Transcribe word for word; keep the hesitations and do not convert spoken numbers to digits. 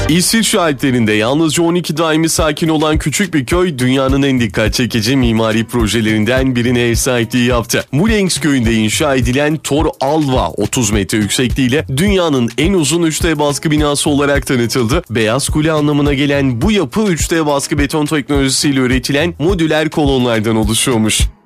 İsviçre Alplerinde yalnızca on iki daimi sakin olan küçük bir köy dünyanın en dikkat çekici mimari projelerinden birine ev sahipliği yaptı. Moulins köyünde inşa edilen Tor Alva otuz metre yüksekliğiyle dünyanın en uzun üç D baskı binası olarak tanıtıldı. Beyaz kule anlamına gelen bu yapı üç D baskı beton teknolojisiyle üretilen modüler kolonlardan oluşuyormuş.